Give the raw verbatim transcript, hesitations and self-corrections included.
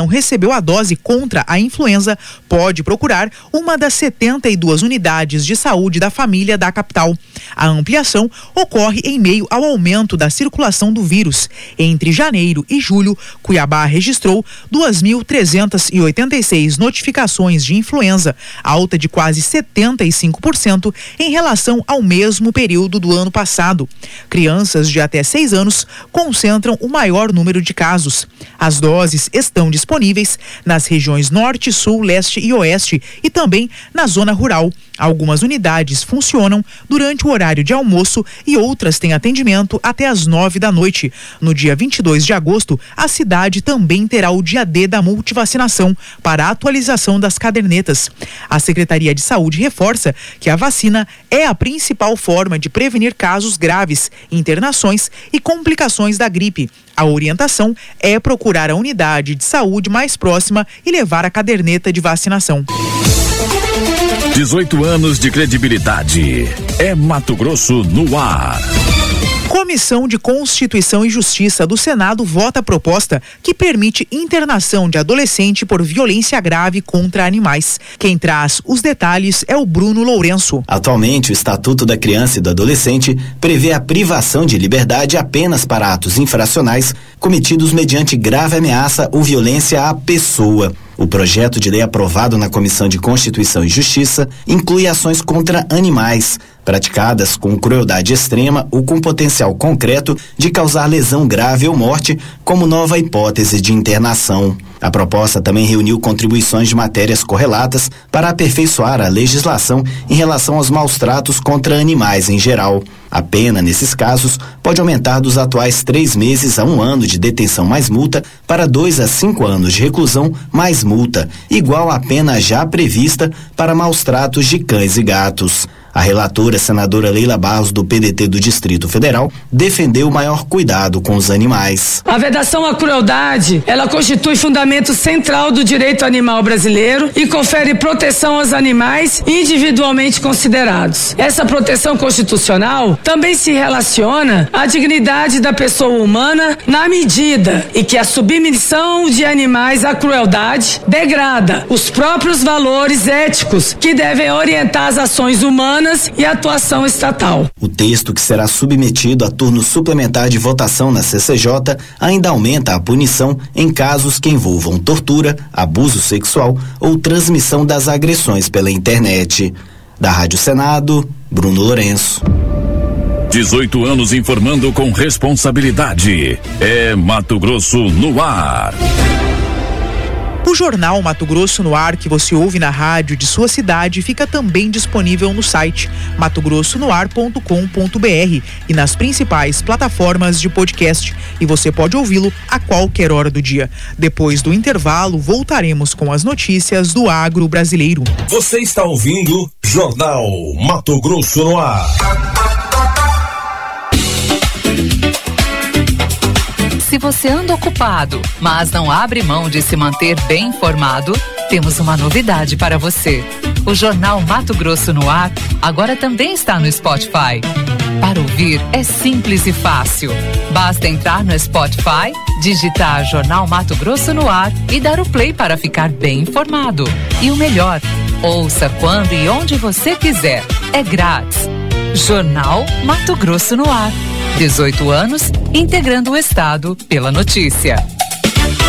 não recebeu a dose contra a influenza pode procurar uma das setenta e duas unidades de saúde da família da capital. A ampliação ocorre em meio ao aumento da circulação do vírus. Entre janeiro e julho, Cuiabá registrou duas mil trezentas e oitenta e seis notificações de influenza, alta de quase setenta e cinco por cento em relação ao mesmo período do ano passado. Crianças de até seis anos concentram o maior número de casos. As doses estão disponíveis nas regiões norte, sul, leste e oeste e também na zona rural. Algumas unidades funcionam durante o horário de almoço e outras têm atendimento até às nove da noite. No dia vinte e dois de agosto, a cidade também terá o dia D da multivacinação para a atualização das cadernetas. A Secretaria de Saúde reforça que a vacina é a principal forma de prevenir casos graves, internações e complicações da gripe. A orientação é procurar a unidade de saúde mais próxima e levar a caderneta de vacinação. dezoito anos de credibilidade. É Mato Grosso no ar. Comissão de Constituição e Justiça do Senado vota a proposta que permite internação de adolescente por violência grave contra animais. Quem traz os detalhes é o Bruno Lourenço. Atualmente, o Estatuto da Criança e do Adolescente prevê a privação de liberdade apenas para atos infracionais cometidos mediante grave ameaça ou violência à pessoa. O projeto de lei aprovado na Comissão de Constituição e Justiça inclui ações contra animais, praticadas com crueldade extrema ou com potencial concreto de causar lesão grave ou morte, como nova hipótese de internação. A proposta também reuniu contribuições de matérias correlatas para aperfeiçoar a legislação em relação aos maus-tratos contra animais em geral. A pena, nesses casos, pode aumentar dos atuais três meses a um ano de detenção mais multa para dois a cinco anos de reclusão mais multa, igual à pena já prevista para maus-tratos de cães e gatos. A relatora, senadora Leila Barros, do P D T do Distrito Federal, defendeu o maior cuidado com os animais. A vedação à crueldade, ela constitui fundamento central do direito animal brasileiro e confere proteção aos animais individualmente considerados. Essa proteção constitucional também se relaciona à dignidade da pessoa humana na medida em que a submissão de animais à crueldade degrada os próprios valores éticos que devem orientar as ações humanas e a atuação estatal. O texto, que será submetido a turno suplementar de votação na C C J, ainda aumenta a punição em casos que envolvam tortura, abuso sexual ou transmissão das agressões pela internet. Da Rádio Senado, Bruno Lourenço. dezoito anos informando com responsabilidade. É Mato Grosso no ar. O Jornal Mato Grosso no ar, que você ouve na rádio de sua cidade, fica também disponível no site mato grosso no ar ponto com ponto b r e nas principais plataformas de podcast. E você pode ouvi-lo a qualquer hora do dia. Depois do intervalo, voltaremos com as notícias do agro brasileiro. Você está ouvindo Jornal Mato Grosso no ar. Se você anda ocupado, mas não abre mão de se manter bem informado, temos uma novidade para você. O Jornal Mato Grosso no ar agora também está no Spotify. Para ouvir é simples e fácil. Basta entrar no Spotify, digitar Jornal Mato Grosso no ar e dar o play para ficar bem informado. E o melhor, ouça quando e onde você quiser. É grátis. Jornal Mato Grosso no ar. dezoito anos, integrando o Estado pela notícia.